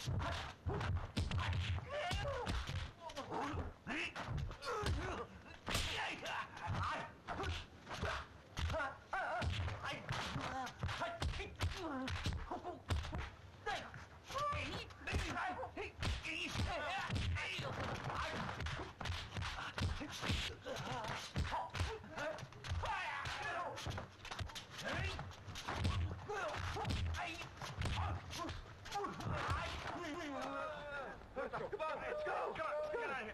Come on, let's go! Come on, get out of here!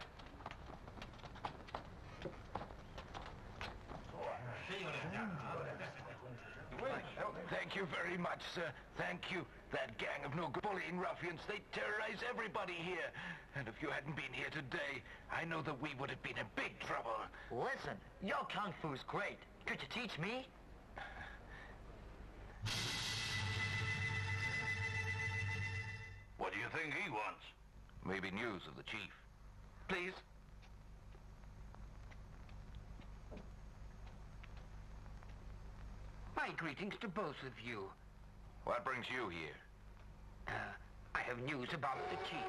Thank you very much, sir. Thank you. That gang of no-good bullying ruffians, they terrorize everybody here. And if you hadn't been here today, I know that we would have been in big trouble. Listen, your kung fu's great. Could you teach me? What do you think he wants? Maybe news of the chief. Please? My greetings to both of you. What brings you here? I have news about the chief.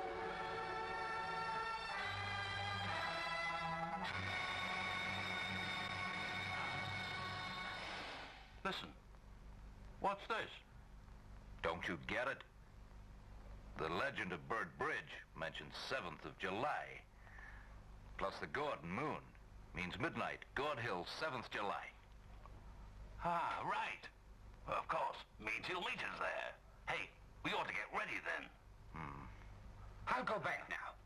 Listen. What's this? Don't you get it? The legend of Bird Bridge mentions 7th of July. Plus the Gordon moon means midnight, God Hill, 7th July. Ah, right. Well, of course, means he'll meet us there. Hey, we ought to get ready then. I'll go back now.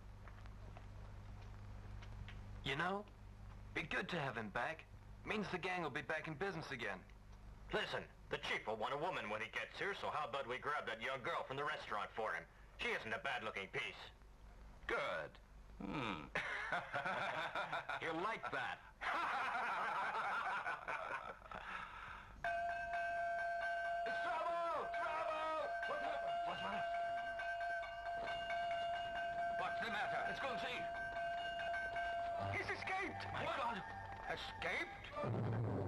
You know, be good to have him back. Means the gang will be back in business again. Listen, the chief will want a woman when he gets here, so how about we grab that young girl from the restaurant for him? She isn't a bad-looking piece. Good. He'll like that. It's trouble! Trouble! What happened? What's the matter? What's the matter? Let's go and see. He's escaped! My God! Escaped?